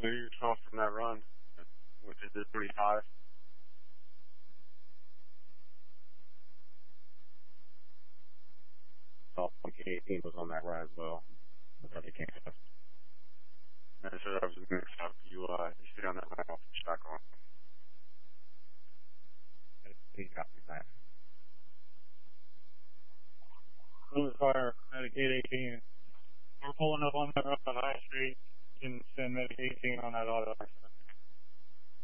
yourself from that run, which is pretty high. So, like 18 was on that ride as well. Without the campus. And so I was going to stop you, you stay on that line off the stock on. He got me back. Louis Fire, Medicaid 18. We're pulling up on that road on High Street. You can send Medicaid 18 on that auto accident.